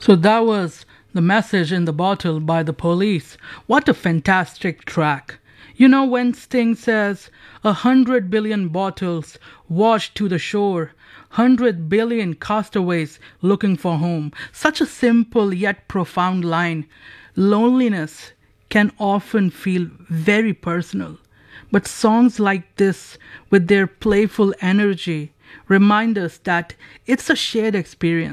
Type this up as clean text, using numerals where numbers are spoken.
So that was The Message in the Bottle by The Police. What a fantastic track. You know when Sting says 100 billion bottles washed to the shore, 100 billion castaways looking for home. Such a simple yet profound line. Loneliness can often feel very personal. But songs like this, with their playful energy, remind us that it's a shared experience.